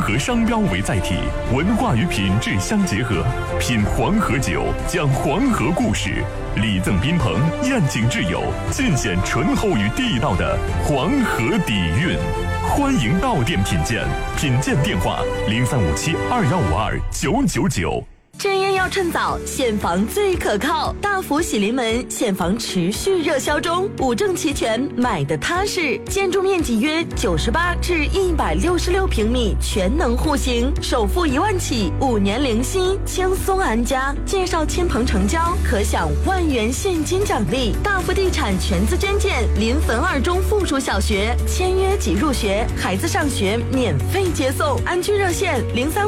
河商标为载体，文化与品质相结合，品黄河酒，讲黄河故事，礼赠宾朋，宴请挚友，尽显醇厚与地道的黄河底蕴。欢迎到店品鉴，品鉴电话035721529999。 正烟要趁早，现房最可靠。大福喜临门现房持续热销中，五证齐全，买的踏实。建筑面积约98至166平米，全能户型，首付1万起，5年零息，轻松安家。介绍亲朋成交，可享1万元现金奖励。大福地产全资捐建临汾2中附属小学，签约即入学，孩子上学免费接送。安居热线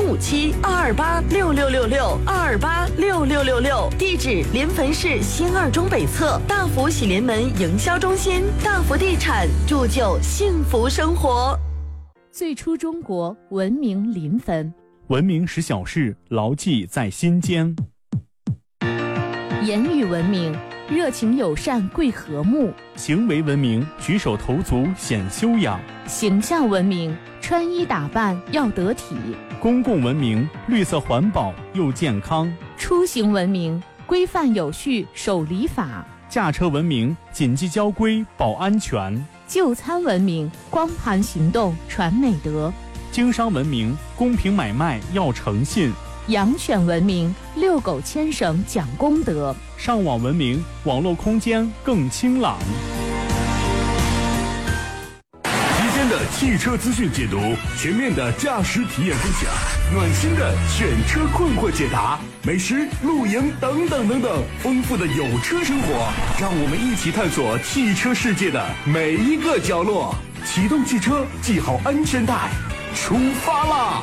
035722866662286666，地址临汾市新2中北侧大福喜临门营销中心。大福地产，铸就幸福生活。 最初中国，文明临汾， 文明使小事牢记在心间。 言语文明，热情友善贵和睦； 行为文明，举手投足显修养； 形象文明，穿衣打扮要得体； 公共文明，绿色环保又健康； 出行文明，规范有序守礼法； 驾车文明，谨记交规保安全； 就餐文明，光盘行动传美德； 经商文明，公平买卖要诚信； 养犬文明，遛狗牵绳讲公德； 上网文明，网络空间更清朗。 提前的汽车资讯解读，全面的驾驶体验分享，暖心的选车困惑解答，美食、露营等等等等，丰富的有车生活，让我们一起探索汽车世界的每一个角落。启动汽车，系好安全带，出发啦！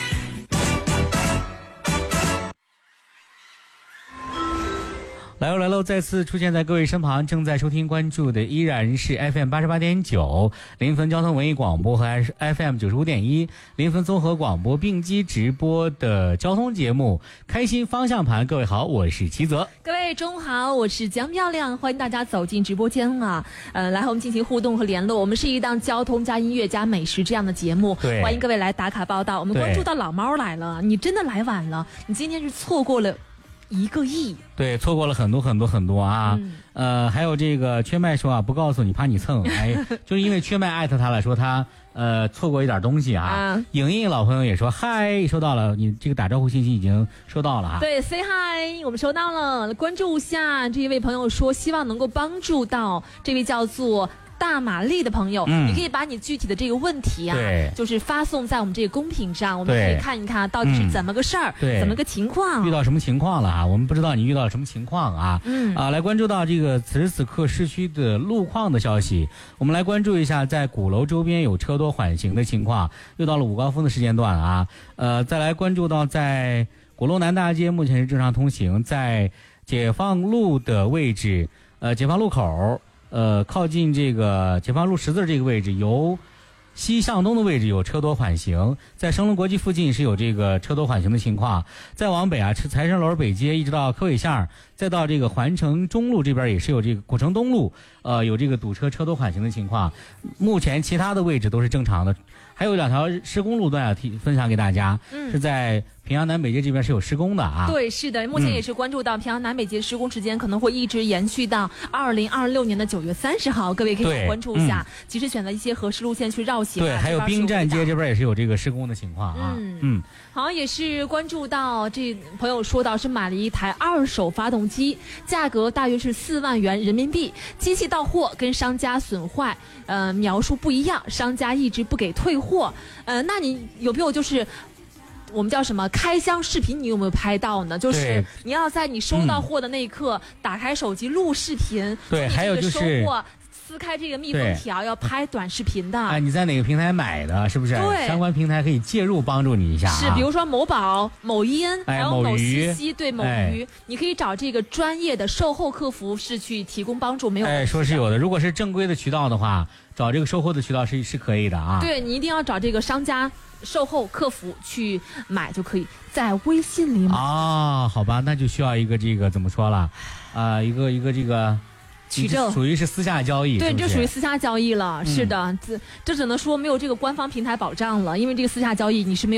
来喽！再次出现在各位身旁，正在收听关注的依然是 FM 88.9临汾交通文艺广播和 FM 95.1临汾综合广播并机直播的交通节目《开心方向盘》。各位好，我是齐泽。 各位中午好，我是江漂亮，欢迎大家走进直播间啊！来和我们进行互动和联络。我们是一档交通加音乐加美食这样的节目，欢迎各位来打卡报道。我们关注到老猫来了，你真的来晚了，你今天是错过了1个亿。 对，错过了很多啊。还有这个缺麦说啊，不告诉你怕你蹭，哎，就是因为缺麦艾特他了，说他错过一点东西啊。影印老朋友也说嗨，收到了，你这个打招呼信息已经收到了啊。 对 ，say hi， 我们收到了，关注一下。这一位朋友说，希望能够帮助到这位叫做大玛丽的朋友，你可以把你具体的这个问题啊，就是发送在我们这个公屏上，我们可以看一看到底是怎么个事儿，怎么个情况， 遇到什么情况了啊？我们不知道你遇到了什么情况啊。来关注到这个此时此刻市区的路况的消息，我们来关注一下，在鼓楼周边有车多缓行的情况，又到了午高峰的时间段啊。再来关注到在鼓楼南大街目前是正常通行，在解放路的位置，解放路口。靠近这个解放路十字这个位置，由西向东的位置有车多缓行，在升龙国际附近是有这个车多缓行的情况。再往北啊，财神楼北街一直到科尾巷，再到这个环城中路这边也是有这个古城东路，有这个堵车车多缓行的情况。目前其他的位置都是正常的。还有2条施工路段要分享给大家，是在平阳南北街这边是有施工的啊。 对，是的，目前也是关注到平阳南北街施工时间可能会一直延续到2026年的9月30号，各位可以关注一下，及时选择一些合适路线去绕行。 对，还有兵站街这边也是有这个施工的情况啊。 好，也是关注到这朋友说到是买了一台2手发动机，价格大约是4万元人民币，机器到货跟商家损坏描述不一样，商家一直不给退货。那你有没有就是我们叫什么开箱视频，你有没有拍到呢？就是你要在你收到货的那一刻，打开手机录视频。 对，还有就是收货撕开这个密封条，要拍短视频的。 你在哪个平台买的，是不是？ 对， 相关平台可以介入帮助你一下是，比如说某宝、某音，还有某西西，对，某鱼，你可以找这个专业的售后客服是去提供帮助，没有问题的。 说是有的，如果是正规的渠道的话，找这个售后的渠道是可以的啊。 对，你一定要找这个商家售后客服去买就可以，在微信里买啊。好吧，那就需要一个这个怎么说了，一个这个取证， 属于是私下交易。 对， 这属于私下交易了。是的，这只能说没有这个官方平台保障了，因为这个私下交易你是没有